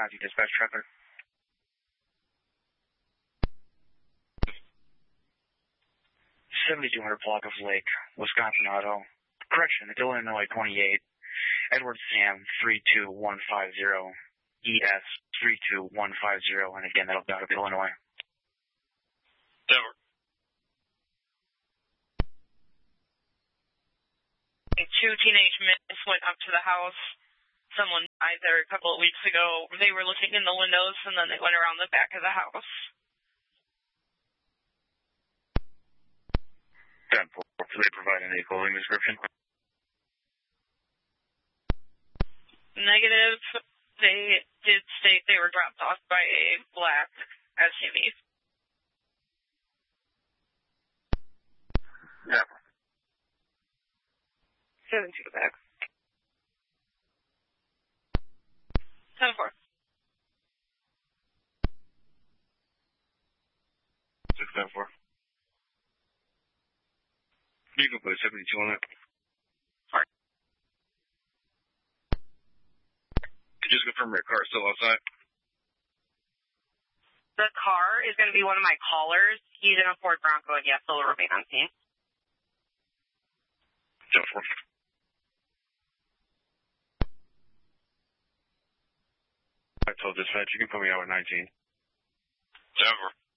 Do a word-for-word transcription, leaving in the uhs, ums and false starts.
ninety dispatch traffic. seventy-two hundred block of Lake, Wisconsin Auto. Correction, Illinois twenty-eight. Edward Sam three two one five zero. E S three two one five zero. And again, that'll be out of Illinois. Denver. Two teenage men went up to the house. Someone died there a couple of weeks ago. They were looking in the windows, and then they went around the back of the house. ten four. Do they provide any clothing description? Negative. They did state they were dropped off by a black S U V. Yeah. Seven two back. Ten four. Six ten four. You can put seventy-two on it. Alright. Just confirm your car is still outside. The car is going to be one of my callers. He's in a Ford Bronco, and yes, he'll remain on scene. ten four. I told dispatch you can put me out at nineteen. Denver.